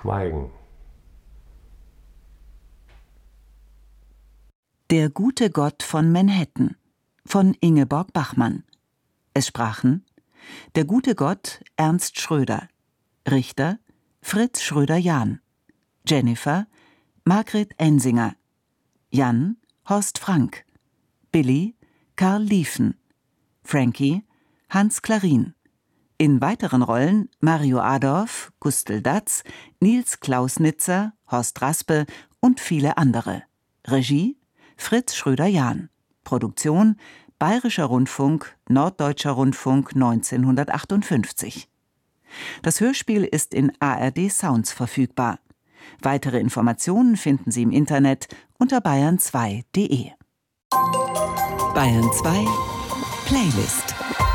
Schweigen. Der gute Gott von Manhattan von Ingeborg Bachmann. Es sprachen der gute Gott Ernst Schröder, Richter Fritz Schröder-Jahn, Jennifer Margret Ensinger, Jan Horst Frank, Billy Karl Liefen, Frankie Hans Klarin. In weiteren Rollen Mario Adorf, Gustl Datz, Nils Klausnitzer, Horst Raspe und viele andere. Regie Fritz Schröder-Jahn. Produktion Bayerischer Rundfunk, Norddeutscher Rundfunk 1958. Das Hörspiel ist in ARD Sounds verfügbar. Weitere Informationen finden Sie im Internet unter bayern2.de. Bayern 2 Playlist